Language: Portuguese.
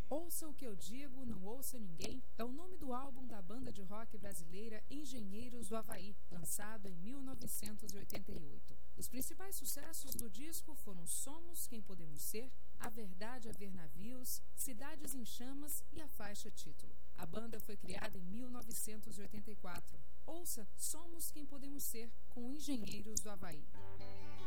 Ouça o que eu digo, não ouça ninguém é o nome do álbum da banda de rock brasileira Engenheiros do Havaí, lançado em 1988. Os principais sucessos do disco foram Somos Quem Podemos Ser, A Verdade a Ver Navios, Cidades em Chamas e a faixa título. A banda foi criada em 1984. Ouça Somos Quem Podemos Ser com Engenheiros do Havaí.